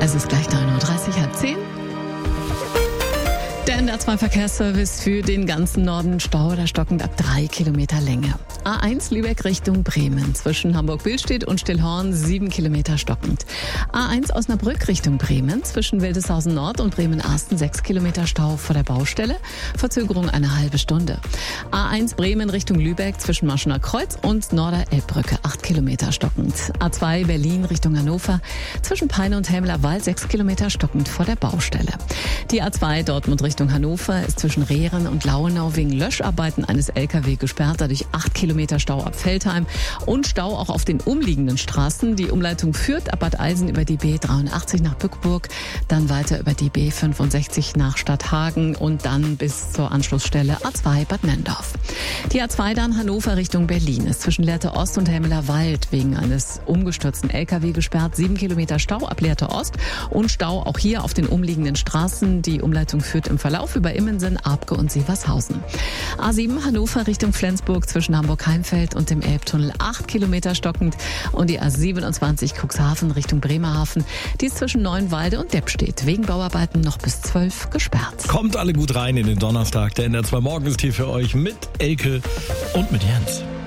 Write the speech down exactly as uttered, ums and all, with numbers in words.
Es ist gleich neun Uhr dreißig, halb zehn. Der N D R zwei Verkehrsservice für den ganzen Norden. Stau oder stockend ab drei Kilometer Länge. A eins Lübeck Richtung Bremen. Zwischen Hamburg-Billstedt und Stillhorn sieben Kilometer stockend. A eins Osnabrück Richtung Bremen. Zwischen Wildeshausen Nord und Bremen-Arsten sechs Kilometer Stau vor der Baustelle. Verzögerung eine halbe Stunde. A eins Bremen Richtung Lübeck. Zwischen Maschener Kreuz und Norder-Elbbrücke acht Kilometer stockend. A zwei Berlin Richtung Hannover. Zwischen Peine und Helmler Wald sechs Kilometer stockend vor der Baustelle. Die A zwei Dortmund Richtung Hannover ist zwischen Rehren und Lauenau wegen Löscharbeiten eines L K W gesperrt, dadurch acht Kilometer Stau ab Veltheim und Stau auch auf den umliegenden Straßen. Die Umleitung führt ab Bad Eilsen über die B dreiundachtzig nach Bückburg, dann weiter über die B fünfundsechzig nach Stadthagen und dann bis zur Anschlussstelle A zwei Bad Nenndorf. Die A zwei dann Hannover Richtung Berlin ist zwischen Lehrte Ost und Helmeler Wald wegen eines umgestürzten L K W gesperrt, sieben Kilometer Stau ab Lehrte Ost und Stau auch hier auf den umliegenden Straßen. Die Umleitung führt im Verlauf über Immensen, Abke und Sievershausen. A sieben Hannover Richtung Flensburg zwischen Hamburg-Heimfeld und dem Elbtunnel acht Kilometer stockend und die A siebenundzwanzig Cuxhaven Richtung Bremerhaven, die ist zwischen Neuenwalde und Deppstedt wegen Bauarbeiten noch bis zwölf gesperrt. Kommt alle gut rein in den Donnerstag. Der N D R zwei Morgen ist hier für euch mit Elke und mit Jens.